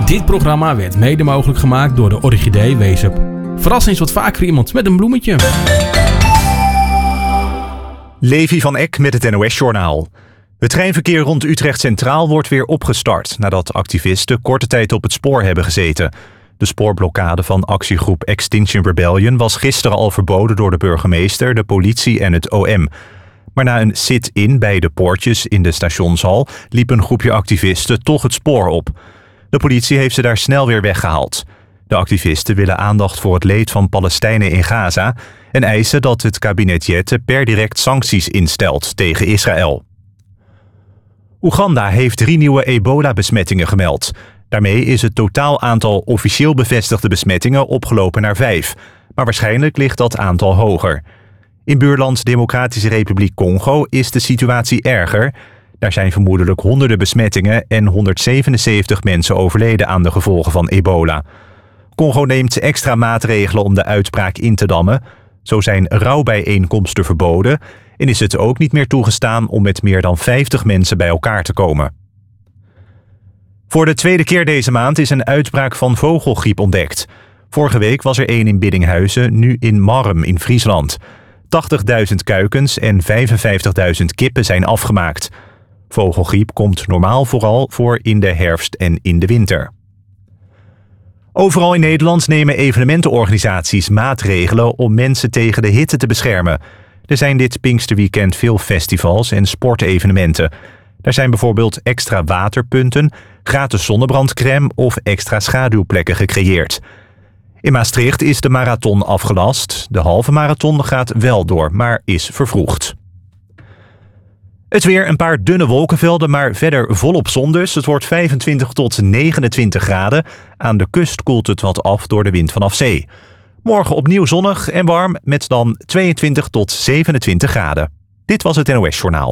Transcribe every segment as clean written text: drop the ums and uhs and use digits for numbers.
Dit programma werd mede mogelijk gemaakt door de Orchidee Weesup. Verras eens wat vaker iemand met een bloemetje. Levi van Eck met het NOS-journaal. Het treinverkeer rond Utrecht Centraal wordt weer opgestart nadat activisten korte tijd op het spoor hebben gezeten. De spoorblokkade van actiegroep Extinction Rebellion was gisteren al verboden door de burgemeester, de politie en het OM. Maar na een sit-in bij de poortjes in de stationshal liep een groepje activisten toch het spoor op. De politie heeft ze daar snel weer weggehaald. De activisten willen aandacht voor het leed van Palestijnen in Gaza en eisen dat het kabinet Jette per direct sancties instelt tegen Israël. Oeganda heeft 3 nieuwe ebola-besmettingen gemeld. Daarmee is het totaal aantal officieel bevestigde besmettingen opgelopen naar 5. Maar waarschijnlijk ligt dat aantal hoger. In buurland Democratische Republiek Congo is de situatie erger. Daar zijn vermoedelijk honderden besmettingen en 177 mensen overleden aan de gevolgen van ebola. Congo neemt extra maatregelen om de uitbraak in te dammen. Zo zijn rouwbijeenkomsten verboden en is het ook niet meer toegestaan om met meer dan 50 mensen bij elkaar te komen. Voor de tweede keer deze maand is een uitbraak van vogelgriep ontdekt. Vorige week was er 1 in Biddinghuizen, nu in Marrum in Friesland. 80.000 kuikens en 55.000 kippen zijn afgemaakt. Vogelgriep komt normaal vooral voor in de herfst en in de winter. Overal in Nederland nemen evenementenorganisaties maatregelen om mensen tegen de hitte te beschermen. Er zijn dit Pinksterweekend veel festivals en sportevenementen. Er zijn bijvoorbeeld extra waterpunten, gratis zonnebrandcrème of extra schaduwplekken gecreëerd. In Maastricht is de marathon afgelast. De halve marathon gaat wel door, maar is vervroegd. Het weer, een paar dunne wolkenvelden, maar verder volop zon dus. Het wordt 25 tot 29 graden. Aan de kust koelt het wat af door de wind vanaf zee. Morgen opnieuw zonnig en warm met dan 22 tot 27 graden. Dit was het NOS-journaal.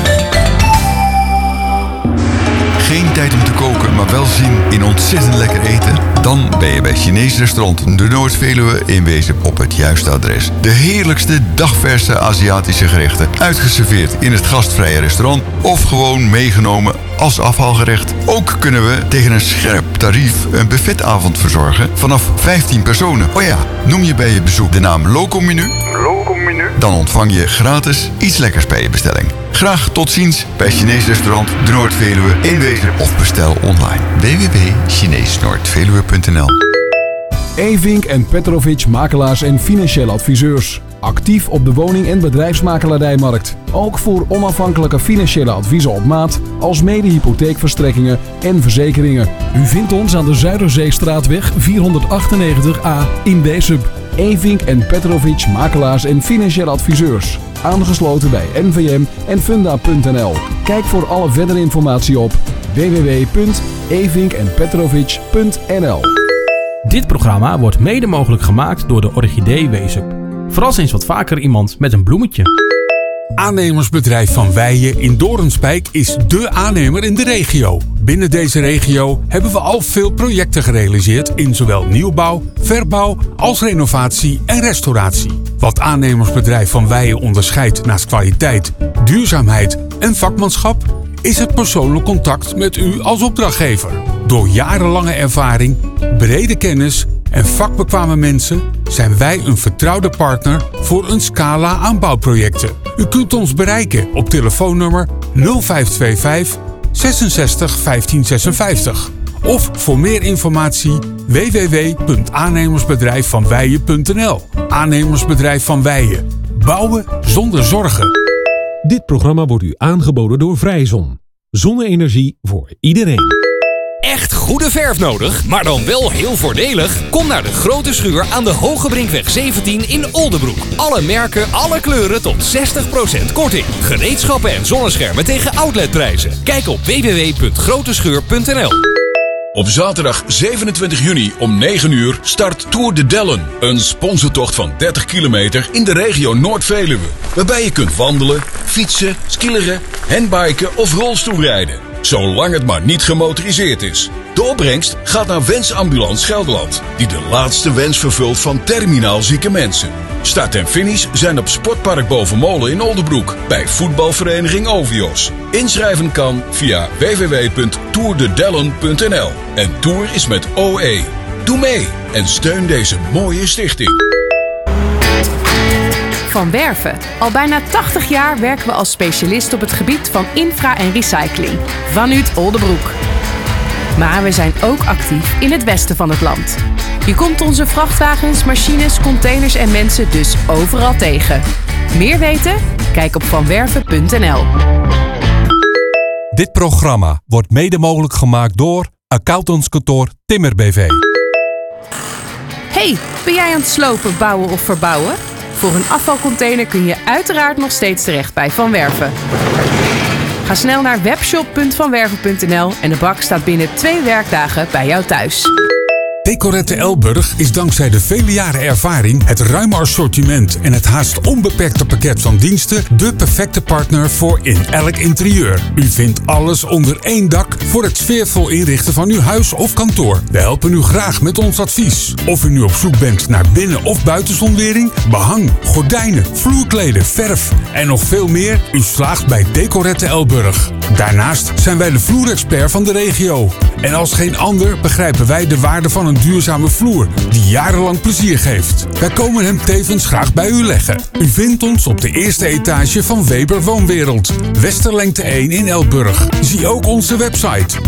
Geen tijd om te koken, maar wel zin in ontzettend lekker eten? Dan ben je bij Chinees restaurant De Noord-Veluwe in Weesup op het juiste adres. De heerlijkste dagverse Aziatische gerechten, uitgeserveerd in het gastvrije restaurant of gewoon meegenomen als afhaalgerecht. Ook kunnen we tegen een scherp tarief een buffetavond verzorgen vanaf 15 personen. Oh ja, noem je bij je bezoek de naam Locomenu? Dan ontvang je gratis iets lekkers bij je bestelling. Graag tot ziens bij Chinees restaurant De Noord-Veluwe in Weesup of bestel online www.chineesnoordveluwe.nl. Evink en Petrovic makelaars en financiële adviseurs. Actief op de woning- en bedrijfsmakelaardijmarkt. Ook voor onafhankelijke financiële adviezen op maat, als mede hypotheekverstrekkingen en verzekeringen. U vindt ons aan de Zuiderzeestraatweg 498A in Weesup. Evink en Petrovic makelaars en financiële adviseurs. Aangesloten bij NVM en Funda.nl. Kijk voor alle verdere informatie op www.evinkenpetrovic.nl. Dit programma wordt mede mogelijk gemaakt door de Orchidee Weesup. Verras eens wat vaker iemand met een bloemetje. Aannemersbedrijf Van Weijen in Doornspijk is dé aannemer in de regio. Binnen deze regio hebben we al veel projecten gerealiseerd in zowel nieuwbouw, verbouw als renovatie en restauratie. Wat aannemersbedrijf Van Weijen onderscheidt naast kwaliteit, duurzaamheid en vakmanschap is het persoonlijk contact met u als opdrachtgever. Door jarenlange ervaring, brede kennis en vakbekwame mensen zijn wij een vertrouwde partner voor een scala aan bouwprojecten. U kunt ons bereiken op telefoonnummer 0525 66 15 56 of voor meer informatie www.aannemersbedrijfvanweijen.nl. Aannemersbedrijf Van Weijen. Bouwen zonder zorgen. Dit programma wordt u aangeboden door Vrijzon. Zonne-energie voor iedereen. Echt goede verf nodig, maar dan wel heel voordelig? Kom naar de Grote Schuur aan de Hogebrinkweg 17 in Oldebroek. Alle merken, alle kleuren tot 60% korting. Gereedschappen en zonneschermen tegen outletprijzen. Kijk op www.groteschuur.nl. Op zaterdag 27 juni om 9 uur start Tour de Dellen. Een sponsortocht van 30 kilometer in de regio Noord-Veluwe. Waarbij je kunt wandelen, fietsen, skileren, handbiken of rolstoelrijden. zolang het maar niet gemotoriseerd is. De opbrengst gaat naar Wensambulance Gelderland, die de laatste wens vervult van terminaal zieke mensen. Start en finish zijn op Sportpark Bovenmolen in Oldebroek bij voetbalvereniging Ovios. Inschrijven kan via www.tourdedellen.nl. En Tour is met OE. Doe mee en steun deze mooie stichting. Van Werven. Al bijna 80 jaar werken we als specialist op het gebied van infra en recycling. Vanuit Oldebroek. Maar we zijn ook actief in het westen van het land. Je komt onze vrachtwagens, machines, containers en mensen dus overal tegen. Meer weten? Kijk op vanwerven.nl. Dit programma wordt mede mogelijk gemaakt door accountantskantoor Timmer BV. Hey, ben jij aan het slopen, bouwen of verbouwen? Voor een afvalcontainer kun je uiteraard nog steeds terecht bij Van Werven. Ga snel naar webshop.vanwerven.nl en de bak staat binnen 2 werkdagen bij jou thuis. Decorette Elburg is dankzij de vele jaren ervaring, het ruime assortiment en het haast onbeperkte pakket van diensten de perfecte partner voor in elk interieur. U vindt alles onder één dak voor het sfeervol inrichten van uw huis of kantoor. We helpen u graag met ons advies. Of u nu op zoek bent naar binnen- of buitenzonwering, behang, gordijnen, vloerkleden, verf en nog veel meer, u slaagt bij Decorette Elburg. Daarnaast zijn wij de vloerexpert van de regio. En als geen ander begrijpen wij de waarde van een duurzame vloer die jarenlang plezier geeft. Wij komen hem tevens graag bij u leggen. U vindt ons op de eerste etage van Weber Woonwereld, Westerlengte 1 in Elburg. Zie ook onze website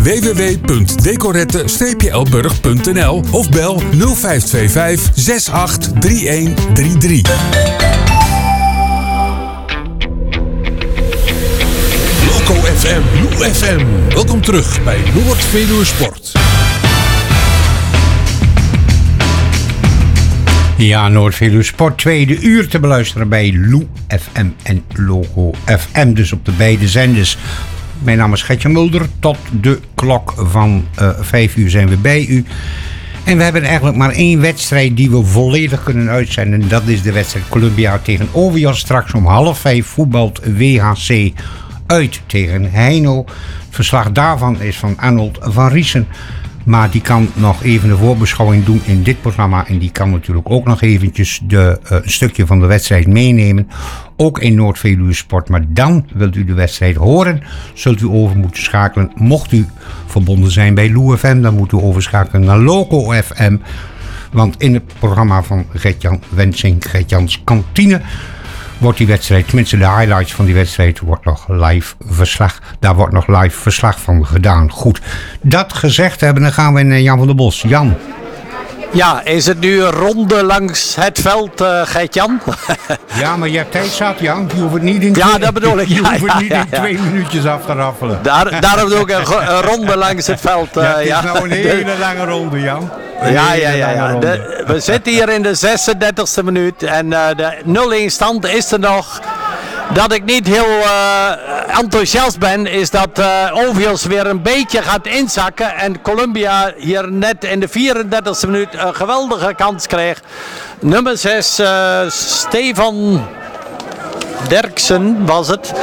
www.decorette-elburg.nl of bel 0525 683133. Loco FM, Blue FM. Welkom terug bij Noord-Veluwe Sport. Ja, Noord-Veluwe Sport, tweede uur te beluisteren bij Lou FM en Logo FM. Dus op de beide zenders. Mijn naam is Gertjan Mulder. Tot de klok van 5 uur zijn we bij u. En we hebben eigenlijk maar 1 wedstrijd die we volledig kunnen uitzenden. Dat is de wedstrijd Columbia tegen Ovios. Straks om 4:30 voetbalt WHC uit tegen Heino. Het verslag daarvan is van Arnold van Riesen. Maar die kan nog even de voorbeschouwing doen in dit programma. En die kan natuurlijk ook nog eventjes een stukje van de wedstrijd meenemen. Ook in Noord-Veluwe Sport. Maar dan wilt u de wedstrijd horen. Zult u over moeten schakelen. Mocht u verbonden zijn bij Lou FM. Dan moet u overschakelen naar Loco FM. Want in het programma van Gert-Jan Wensink, Gert-Jans Kantine, wordt die wedstrijd, tenminste de highlights van die wedstrijd, wordt nog live verslag. Daar wordt nog live verslag van gedaan. Goed, dat gezegd hebben, dan gaan we naar Jan van der Bos. Jan. Ja, is het nu een ronde langs het veld, Gert-Jan? Ja, maar je hebt tijd zat, Jan. Je hoeft het niet in dat bedoel ik. Je hoeft het niet in 2 minuutjes af te raffelen. Daarom doe ik een ronde langs het veld. Het is nou een hele lange ronde,Jan. We zitten hier in de 36e minuut en de 0-1 stand is er nog. Dat ik niet heel enthousiast ben, is dat Ovios weer een beetje gaat inzakken. En Columbia hier net in de 34e minuut een geweldige kans kreeg. Nummer 6, Stefan Derksen was het.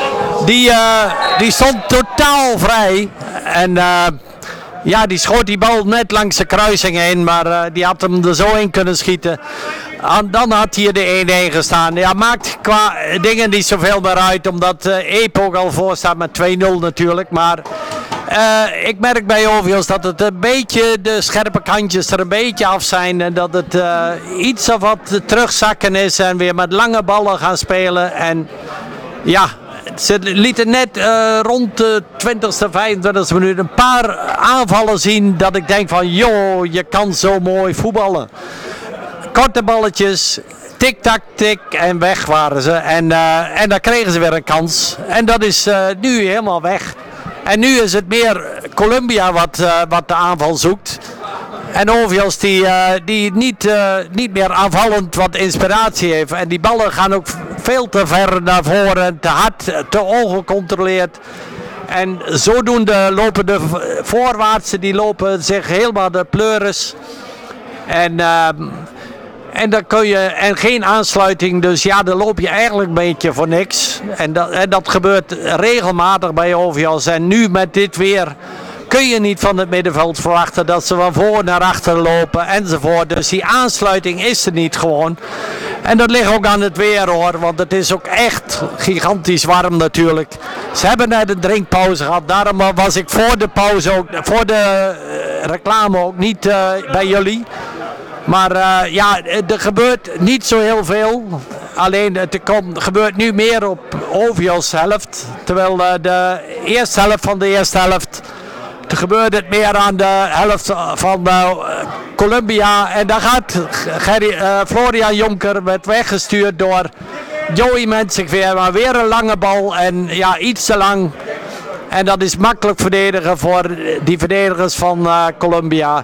Die stond totaal vrij. En die schoot die bal net langs de kruising heen. Maar die had hem er zo in kunnen schieten. Dan had hier de 1-1 gestaan. Ja, maakt qua dingen niet zoveel meer uit. Omdat Epo al voor staat met 2-0 natuurlijk. Maar ik merk bij Ovios dat het een beetje de scherpe kantjes er een beetje af zijn. En dat het iets of wat terugzakken is. En weer met lange ballen gaan spelen. En ja, ze lieten net rond de 20e, 25e minuut een paar aanvallen zien. Dat ik denk van, joh, je kan zo mooi voetballen. Korte balletjes, tik-tak, tik en weg waren ze. En dan kregen ze weer een kans. En dat is nu helemaal weg. En nu is het meer Columbia wat de aanval zoekt. En Ovios die niet meer aanvallend wat inspiratie heeft. En die ballen gaan ook veel te ver naar voren, te hard, te ongecontroleerd. En zodoende lopen de voorwaartsen, die lopen zich helemaal de pleuris. En dan kun je, en geen aansluiting, dus ja, dan loop je eigenlijk een beetje voor niks. En dat gebeurt regelmatig bij OVS. En nu met dit weer kun je niet van het middenveld verwachten dat ze van voor naar achter lopen enzovoort. Dus die aansluiting is er niet gewoon. En dat ligt ook aan het weer hoor, want het is ook echt gigantisch warm natuurlijk. Ze hebben net een drinkpauze gehad, daarom was ik voor de pauze ook, voor de reclame ook niet bij jullie. Maar er gebeurt niet zo heel veel. Alleen het gebeurt nu meer op OVS helft. Terwijl de eerste helft van de eerste helft gebeurt het meer aan de helft van Columbia. En daar gaat Florian Jonker werd weggestuurd door Joey Mensingveer. Maar weer een lange bal en ja, iets te lang. En dat is makkelijk verdedigen voor die verdedigers van Columbia.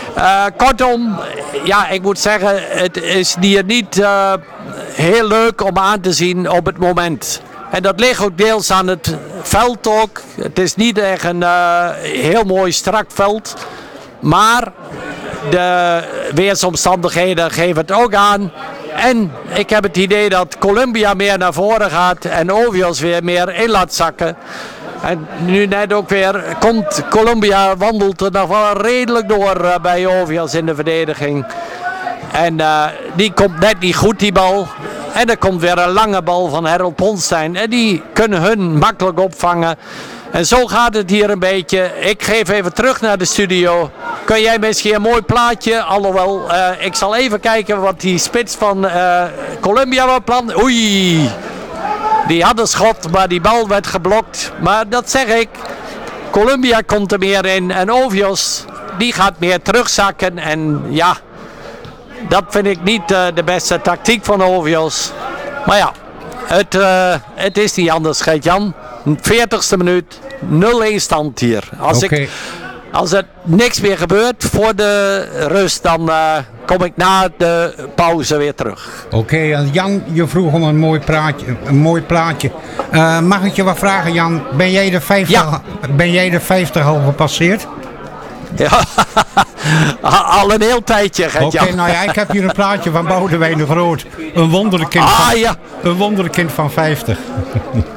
Kortom, ja, ik moet zeggen, het is hier niet heel leuk om aan te zien op het moment. En dat ligt ook deels aan het veld ook. Het is niet echt een heel mooi strak veld. Maar de weersomstandigheden geven het ook aan. En ik heb het idee dat Columbia meer naar voren gaat en OVS weer meer in laat zakken. En nu net ook weer komt Columbia, wandelt er nog wel redelijk door bij OVS in de verdediging. En die komt net niet goed, die bal. En er komt weer een lange bal van Harold Ponstein. En die kunnen hun makkelijk opvangen. En zo gaat het hier een beetje. Ik geef even terug naar de studio. Kun jij misschien een mooi plaatje? Alhoewel, ik zal even kijken wat die spits van Columbia wil plannen. Oei! Die had een schot, maar die bal werd geblokt. Maar dat zeg ik. Columbia komt er meer in. En OVS, die gaat meer terugzakken. En ja, dat vind ik niet de beste tactiek van OVS. Maar ja, het is niet anders, Gert-Jan. 40ste minuut, 0-1 stand hier. Als er niks meer gebeurt voor de rust, dan kom ik na de pauze weer terug. Oké, Jan, je vroeg om een mooi plaatje. Mag ik je wat vragen, Jan? Ben jij de 50 al gepasseerd? Ja, al een heel tijdje. Oké, nou ja, ik heb hier een plaatje van Boudewijn de Groot. Een wonderkind van 50.